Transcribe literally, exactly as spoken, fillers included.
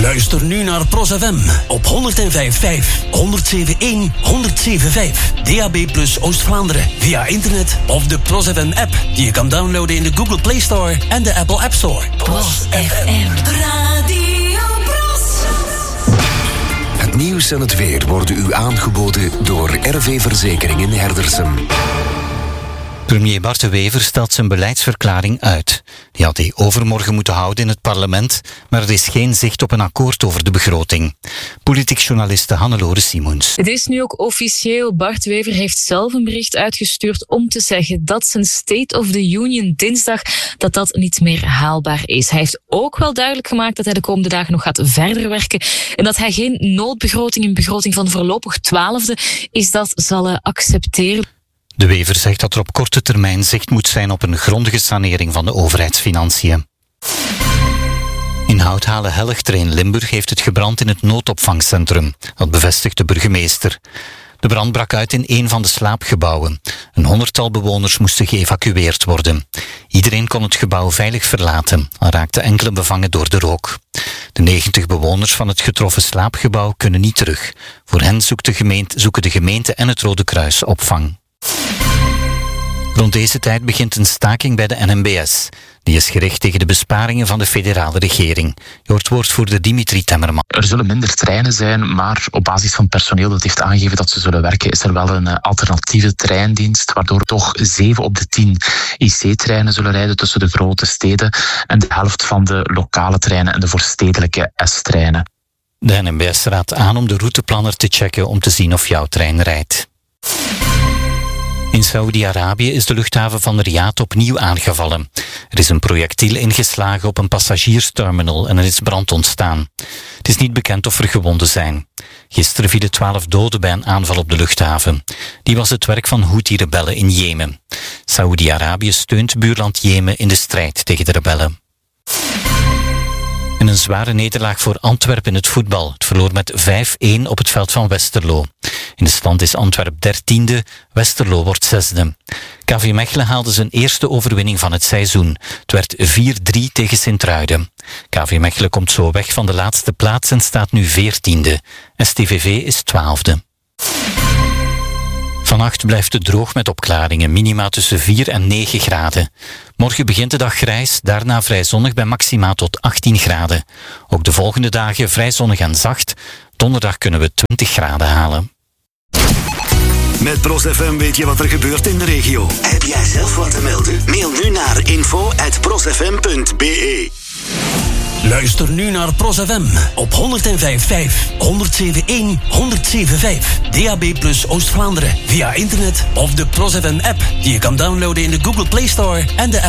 Luister nu naar Pros F M op honderd vijf komma vijf, honderd zeven komma één, honderd zeven komma vijf. D A B plus Oost-Vlaanderen via internet of de Pros F M app die je kan downloaden in de Google Play Store en de Apple App Store. Pros F M. Radio Pros. Het nieuws en het weer worden u aangeboden door R V Verzekeringen Herdersen. Premier Bart De Wever stelt zijn beleidsverklaring uit. Die had hij overmorgen moeten houden in het parlement, maar er is geen zicht op een akkoord over de begroting. Politiek journaliste Hannelore Simoens. Het is nu ook officieel. Bart De Wever heeft zelf een bericht uitgestuurd om te zeggen dat zijn State of the Union dinsdag dat dat niet meer haalbaar is. Hij heeft ook wel duidelijk gemaakt dat hij de komende dagen nog gaat verder werken en dat hij geen noodbegroting, een begroting van voorlopig twaalfde, is dat zal accepteren. De Wever zegt dat er op korte termijn zicht moet zijn op een grondige sanering van de overheidsfinanciën. In Houthalen-Helligter in Limburg heeft het gebrand in het noodopvangcentrum. Dat bevestigt de burgemeester. De brand brak uit in een van de slaapgebouwen. Een honderdtal bewoners moesten geëvacueerd worden. Iedereen kon het gebouw veilig verlaten, al raakten enkele bevangen door de rook. De negentig bewoners van het getroffen slaapgebouw kunnen niet terug. Voor hen zoekt de gemeente, zoeken de gemeente en het Rode Kruis opvang. Rond deze tijd begint een staking bij de N M B S. Die is gericht tegen de besparingen van de federale regering. Je hoort woordvoerder Dimitri Temmerman. Er zullen minder treinen zijn, maar op basis van personeel dat heeft aangegeven dat ze zullen werken, is er wel een alternatieve treindienst, waardoor toch zeven op de tien I C-treinen zullen rijden tussen de grote steden en de helft van de lokale treinen en de voorstedelijke S-treinen. De N M B S raadt aan om de routeplanner te checken om te zien of jouw trein rijdt. In Saoedi-Arabië is de luchthaven van Riyadh opnieuw aangevallen. Er is een projectiel ingeslagen op een passagiersterminal en er is brand ontstaan. Het is niet bekend of er gewonden zijn. Gisteren vielen twaalf doden bij een aanval op de luchthaven. Die was het werk van Houthi-rebellen in Jemen. Saoedi-Arabië steunt buurland Jemen in de strijd tegen de rebellen. En een zware nederlaag voor Antwerpen in het voetbal. Het verloor met vijf-één op het veld van Westerlo. In de stand is Antwerpen dertiende, Westerlo wordt zesde. K V Mechelen haalde zijn eerste overwinning van het seizoen. Het werd vier drie tegen Sint-Truiden. K V Mechelen komt zo weg van de laatste plaats en staat nu veertiende. S T V V is twaalfde. Vannacht blijft het droog met opklaringen, minima tussen vier en negen graden. Morgen begint de dag grijs, daarna vrij zonnig bij maxima tot achttien graden. Ook de volgende dagen vrij zonnig en zacht. Donderdag kunnen we twintig graden halen. Met Pros F M weet je wat er gebeurt in de regio. Heb jij zelf wat te melden? Mail nu naar info at prosfm punt b e. Luister nu naar Pros F M op honderd vijf komma vijf, honderd zeven komma één, honderd zeven komma vijf. D A B plus Oost-Vlaanderen via internet of de Pros F M app die je kan downloaden in de Google Play Store en de